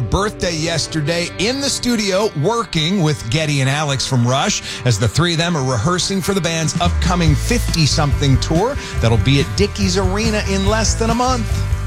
birthday yesterday in the studio working with Geddy and Alex from Rush as the three of them are rehearsing for the band's upcoming 50-something tour that'll be at Dickies Arena in less than a month.